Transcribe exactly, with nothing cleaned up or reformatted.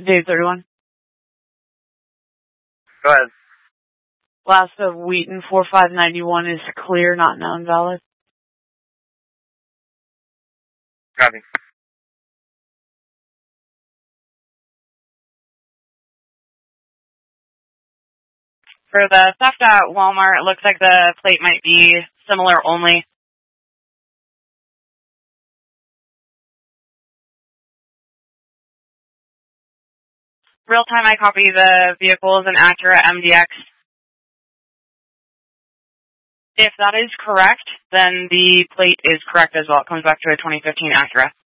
Day thirty-one. Go ahead. Last of Wheaton four five nine one is clear, not known valid. Copy. For the theft at Walmart, it looks like the plate might be similar only. Real time, I copy the vehicle is an Acura M D X. If that is correct, then the plate is correct as well. It comes back to a twenty fifteen Acura.